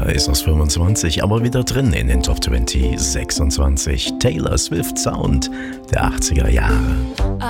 ist aus 25, aber wieder drin in den Top 20 26. Taylor Swift Sound der 80er Jahre.